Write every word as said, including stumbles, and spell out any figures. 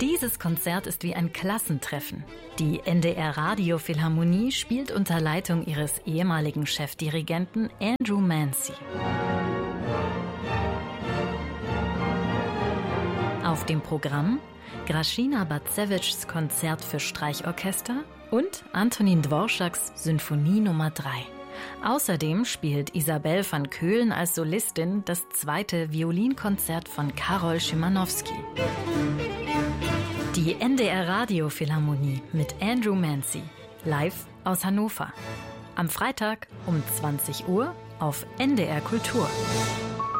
Dieses Konzert ist wie ein Klassentreffen. Die N D R Radiophilharmonie spielt unter Leitung ihres ehemaligen Chefdirigenten Andrew Mancy. Auf dem Programm Grażyna Bacewicz' Konzert für Streichorchester und Antonin Dworschaks Symphonie Nummer drei. Außerdem spielt Isabelle van Keulen als Solistin das zweite Violinkonzert von Karol Szymanowski. Die N D R Radiophilharmonie mit Andrew Mancy, live aus Hannover. Am Freitag um zwanzig Uhr auf N D R Kultur.